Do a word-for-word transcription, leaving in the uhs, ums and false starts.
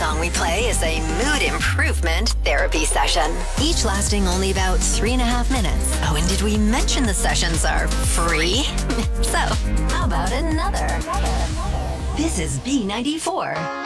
song we play is a mood improvement therapy session, each lasting only about three and a half minutes. Oh, and did we mention the sessions are free? So, how about another? This is B ninety-four.